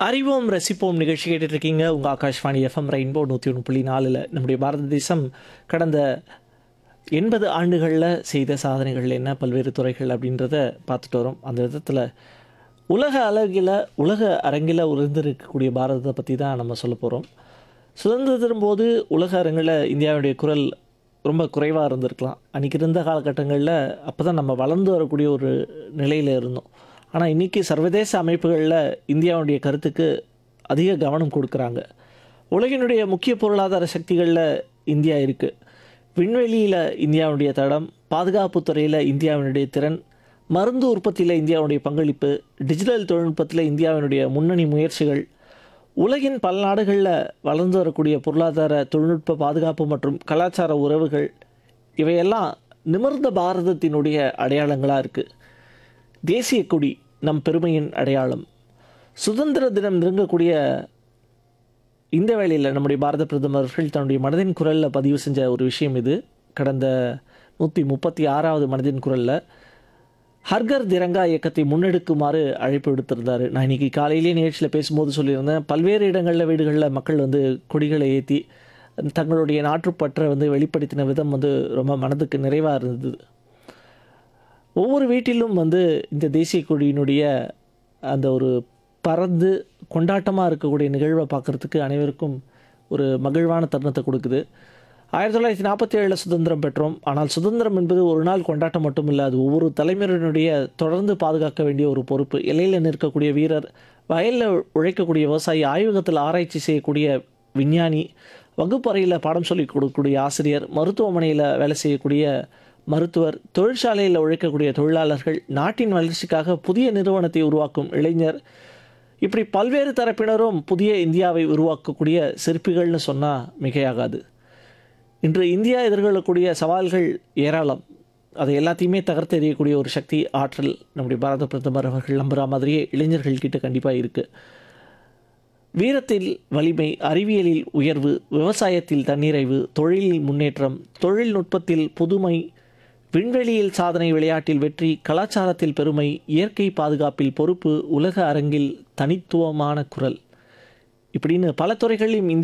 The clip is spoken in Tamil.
அறிவோம் ரசிப்போம் நிகழ்ச்சி கேட்டுட்டு இருக்கீங்க. உங்கள் ஆகாஷ்வாணி எஃப்எம் ரெயின்போ 101.4. நம்முடைய பாரத தேசம் கடந்த 80 ஆண்டுகளில் செய்த சாதனைகள் என்ன, பல்வேறு துறைகள் அப்படின்றத பார்த்துட்டு வரோம். அந்த விதத்தில் உலக அளவில் உலக அரங்கில் இருந்திருக்கக்கூடிய பாரதத்தை பற்றி தான் நம்ம சொல்ல போகிறோம். சுதந்திரத்தின் போது உலக அரங்கில் இந்தியாவுடைய குரல் ரொம்ப குறைவாக இருந்திருக்கலாம். அன்றைக்கி இருந்த காலகட்டங்களில் அப்போ தான் நம்ம வளர்ந்து வரக்கூடிய ஒரு நிலையில் இருந்தோம். ஆனால் இன்றைக்கி சர்வதேச அமைப்புகளில் இந்தியாவுடைய கருத்துக்கு அதிக கவனம் கொடுக்குறாங்க. உலகினுடைய முக்கிய பொருளாதார சக்திகளில் இந்தியா இருக்குது. விண்வெளியில் இந்தியாவுடைய தடம், பாதுகாப்பு துறையில் இந்தியாவினுடைய திறன், மருந்து உற்பத்தியில் இந்தியாவுடைய பங்களிப்பு, டிஜிட்டல் தொழில்நுட்பத்தில் இந்தியாவினுடைய முன்னணி முயற்சிகள், உலகின் பல நாடுகளில் வளர்ந்து வரக்கூடிய பொருளாதார, தொழில்நுட்ப, பாதுகாப்பு மற்றும் கலாச்சார உறவுகள், இவையெல்லாம் நிமிர்ந்த பாரதத்தினுடைய அடையாளங்களாக இருக்குது. தேசிய கொடி நம் பெருமையின் அடையாளம். சுதந்திர தினம் நெருங்கக்கூடிய இந்த வேளையில் நம்முடைய பாரத பிரதமர்கள் தன்னுடைய மனதின் குரலில் பதிவு செஞ்ச ஒரு விஷயம் இது. கடந்த 136வது மனதின் குரலில் ஹர்கர் திரங்கா இயக்கத்தை முன்னெடுக்குமாறு அழைப்பு விடுத்திருந்தார். நான் இன்றைக்கி காலையிலேயே நிகழ்ச்சியில் பேசும்போது சொல்லியிருந்தேன், பல்வேறு இடங்களில் வீடுகளில் மக்கள் கொடிகளை ஏற்றி தங்களுடைய நாட்டுப்பற்றை வெளிப்படுத்தின விதம் ரொம்ப மனதுக்கு நிறைவாக இருந்தது. ஒவ்வொரு வீட்டிலும் இந்த தேசிய கொடியினுடைய அந்த ஒரு பறந்து கொண்டாட்டமாக இருக்கக்கூடிய நிகழ்வை பார்க்குறதுக்கு அனைவருக்கும் ஒரு மகிழ்வான தருணத்தை கொடுக்குது. 1947 சுதந்திரம் பெற்றோம். ஆனால் சுதந்திரம் என்பது ஒரு நாள் கொண்டாட்டம் மட்டும் இல்லை, அது ஒவ்வொரு தலைமுறையினுடைய தொடர்ந்து பாதுகாக்க வேண்டிய ஒரு பொறுப்பு. எல்லையில் நிற்கக்கூடிய வீரர், வயலில் உழைக்கக்கூடிய விவசாயி, ஆய்வகத்தில் ஆராய்ச்சி செய்யக்கூடிய விஞ்ஞானி, வகுப்பறையில் பாடம் சொல்லிக் கொடுக்கக்கூடிய ஆசிரியர், மருத்துவமனையில் வேலை செய்யக்கூடிய மருத்துவர், தொழிற்சாலையில் உழைக்கக்கூடிய தொழிலாளர்கள், நாட்டின் வளர்ச்சிக்காக புதிய நிறுவனத்தை உருவாக்கும் இளைஞர், இப்படி பல்வேறு தரப்பினரும் புதிய இந்தியாவை உருவாக்கக்கூடிய சிற்பிகள்னு சொன்னால் மிகையாகாது. இன்று இந்தியா எதிர்கொள்ளக்கூடிய சவால்கள் ஏராளம். அதை எல்லாத்தையுமே தகர்த்தெறியக்கூடிய ஒரு சக்தி, ஆற்றல் நம்முடைய பாரத பிரதமர் அவர்கள் நம்புகிற மாதிரியே இளைஞர்கள்கிட்ட கண்டிப்பாக இருக்குது. வீரத்தில் வலிமை, அறிவியலில் உயர்வு, விவசாயத்தில் தன்னிறைவு, தொழிலில் முன்னேற்றம், தொழில்நுட்பத்தில் புதுமை, விண்வெளியில் சாதனை, விளையாட்டில் வெற்றி, கலாச்சாரத்தில் பெருமை, இயற்கை பாதுகாப்பில் பொறுப்பு, உலக அரங்கில் தனித்துவமான குரல், இப்படின்னு பல துறைகளிலும் இந்தியா